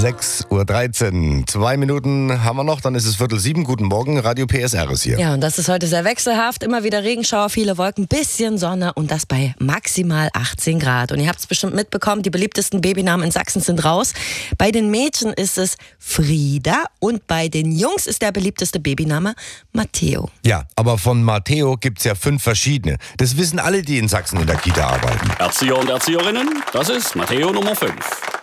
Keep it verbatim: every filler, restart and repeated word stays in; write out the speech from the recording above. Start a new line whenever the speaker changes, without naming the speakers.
sechs Uhr dreizehn. Zwei Minuten haben wir noch, dann ist es Viertel sieben. Guten Morgen, Radio P S R ist hier.
Ja, und das ist heute sehr wechselhaft. Immer wieder Regenschauer, viele Wolken, bisschen Sonne und das bei maximal achtzehn Grad. Und ihr habt es bestimmt mitbekommen, die beliebtesten Babynamen in Sachsen sind raus. Bei den Mädchen ist es Frieda und bei den Jungs ist der beliebteste Babyname Matteo.
Ja, aber von Matteo gibt es ja fünf verschiedene. Das wissen alle, die in Sachsen in der Kita arbeiten.
Erzieher und Erzieherinnen, das ist Matteo Nummer fünf.